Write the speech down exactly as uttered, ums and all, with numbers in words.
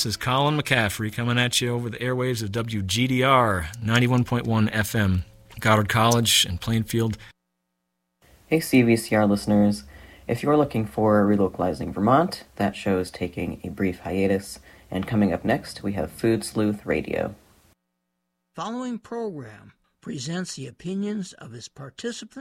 This is Colin McCaffrey coming at you over the airwaves of W G D R ninety-one point one F M, Goddard College in Plainfield. Hey C V C R listeners, if you're looking for Relocalizing Vermont, that show is taking a brief hiatus, and coming up next we have Food Sleuth Radio. Following program presents the opinions of its participants